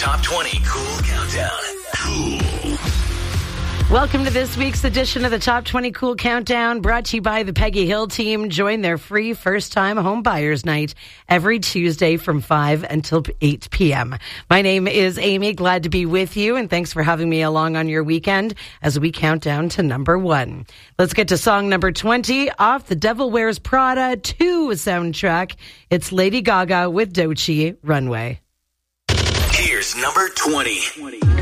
Top 20 Cool Countdown. Cool. Welcome to this week's edition of the Top 20 Cool Countdown, brought to you by the Peggy Hill team. Join their free first-time home buyers night every Tuesday from 5 until 8 p.m. My name is Amy. Glad to be with you, and thanks for having me along on your weekend as we count down to number 1. Let's get to song number 20 off the Devil Wears Prada 2 soundtrack. It's Lady Gaga with Doechii, Runway. Here's number 20.